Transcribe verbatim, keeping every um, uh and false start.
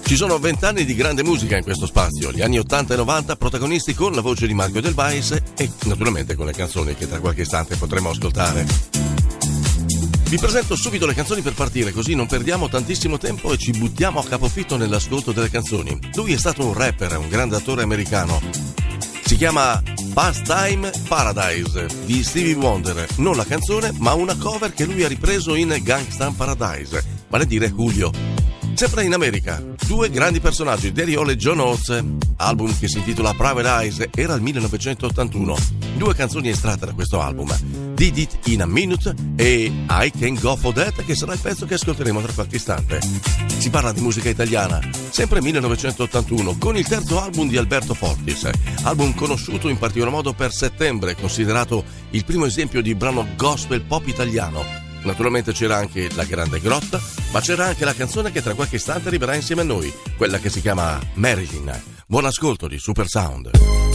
Ci sono vent'anni di grande musica in questo spazio, gli anni ottanta e novanta protagonisti con la voce di Marco Del Bais e naturalmente con le canzoni che tra qualche istante potremo ascoltare. Vi presento subito le canzoni per partire, così non perdiamo tantissimo tempo e ci buttiamo a capofitto nell'ascolto delle canzoni. Lui è stato un rapper, un grande attore americano. Si chiama Pastime Paradise di Stevie Wonder, non la canzone ma una cover che lui ha ripreso in Gangsta Paradise, vale a dire Julio. Sempre in America, due grandi personaggi, Daddy Hall e John Oates, album che si intitola Private Eyes, era il millenovecentottantuno. Due canzoni estratte da questo album, Did It in a Minute e I Can Go For That, che sarà il pezzo che ascolteremo tra qualche istante. Si parla di musica italiana, sempre millenovecentottantuno, con il terzo album di Alberto Fortis, album conosciuto in particolar modo per Settembre, considerato il primo esempio di brano gospel pop italiano. Naturalmente c'era anche La Grande Grotta, ma c'era anche la canzone che tra qualche istante arriverà insieme a noi, quella che si chiama Marilyn. Buon ascolto di Super Sound.